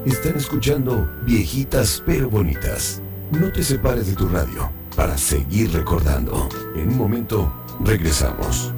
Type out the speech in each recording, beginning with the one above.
Están escuchando Viejitas pero Bonitas. No te separes de tu radio para seguir recordando. En un momento, regresamos.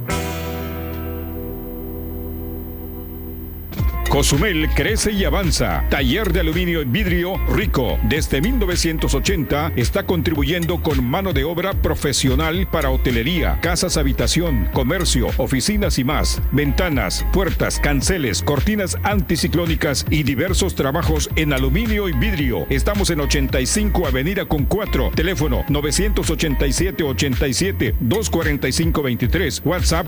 Cozumel crece y avanza. Taller de aluminio y vidrio Rico. Desde 1980 está contribuyendo con mano de obra profesional para hotelería, casas habitación, comercio, oficinas y más. Ventanas, puertas, canceles, cortinas anticiclónicas y diversos trabajos en aluminio y vidrio. Estamos en 85 Avenida con 4. Teléfono 987-87-245-23. WhatsApp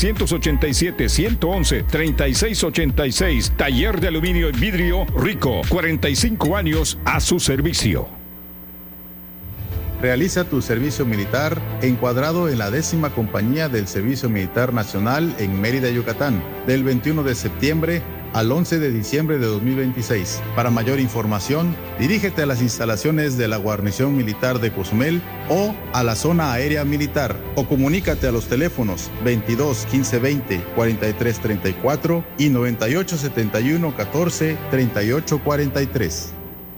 987-111-3686. Taller de aluminio y vidrio Rico, 45 años a su servicio. Realiza tu servicio militar encuadrado en la 10ª Compañía del Servicio Militar Nacional en Mérida, Yucatán, del 21 de septiembre al 11 de diciembre de 2026. Para mayor información, dirígete a las instalaciones de la Guarnición Militar de Cozumel o a la Zona Aérea Militar, o comunícate a los teléfonos 22 15 20 43 34 y 98 71 14 38 43.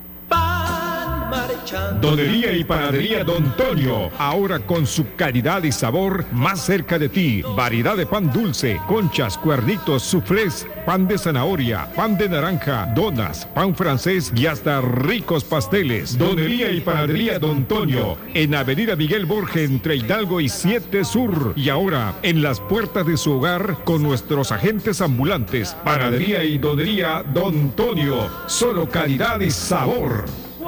Donería y panadería Don Tonio, ahora con su calidad y sabor más cerca de ti. Variedad de pan dulce, conchas, cuernitos, soufflés, pan de zanahoria, pan de naranja, donas, pan francés y hasta ricos pasteles. Donería y panadería Don Tonio, en Avenida Miguel Borges entre Hidalgo y 7 Sur. Y ahora en las puertas de su hogar con nuestros agentes ambulantes. Panadería y donería Don Tonio, solo calidad y sabor.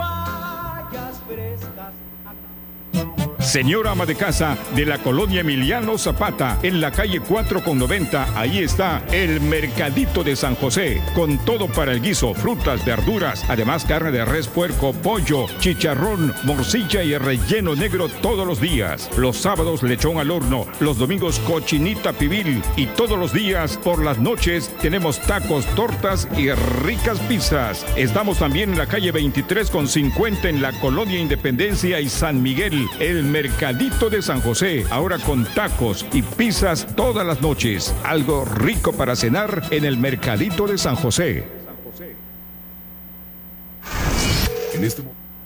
Señora ama de casa de la colonia Emiliano Zapata, en la calle 4 con 90, ahí está el Mercadito de San José, con todo para el guiso, frutas, verduras, además carne de res, puerco, pollo, chicharrón, morcilla y relleno negro todos los días. Los sábados lechón al horno, los domingos cochinita pibil y todos los días por las noches tenemos tacos, tortas y ricas pizzas. Estamos también en la calle 23 con 50 en la colonia Independencia y San Miguel, el Mercadito de San José, ahora con tacos y pizzas todas las noches. Algo rico para cenar en el Mercadito de San José. En este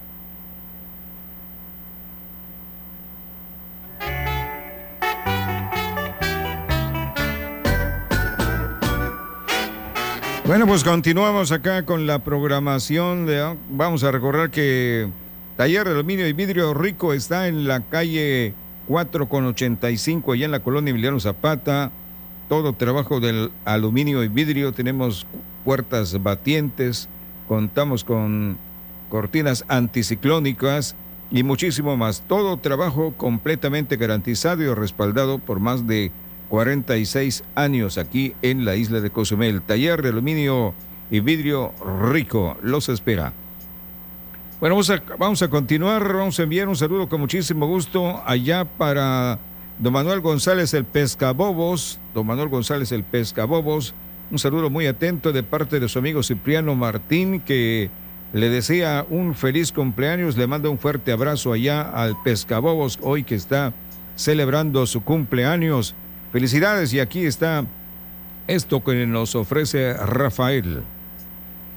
Bueno, pues continuamos acá con la programación. Vamos a recordar que Taller de Aluminio y Vidrio Rico está en la calle 4 con 85, allá en la colonia Emiliano Zapata. Todo trabajo del aluminio y vidrio. Tenemos puertas batientes, contamos con cortinas anticiclónicas y muchísimo más. Todo trabajo completamente garantizado y respaldado por más de 46 años aquí en la isla de Cozumel. Taller de Aluminio y Vidrio Rico los espera. Bueno, vamos a continuar, vamos a enviar un saludo con muchísimo gusto allá para don Manuel González el Pescabobos. Don Manuel González el Pescabobos, un saludo muy atento de parte de su amigo Cipriano Martín, que le desea un feliz cumpleaños, le manda un fuerte abrazo allá al Pescabobos, hoy que está celebrando su cumpleaños. Felicidades, y aquí está esto que nos ofrece Rafael.